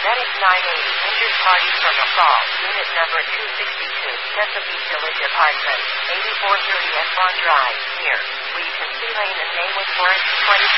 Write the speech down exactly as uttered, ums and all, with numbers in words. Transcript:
Medic nine eighty, injured party from assault, unit number two sixty-two, Chesapeake Village Apartment, eighty-four thirty Efron Drive, near. Regency Lane and Maywood Forest, twenty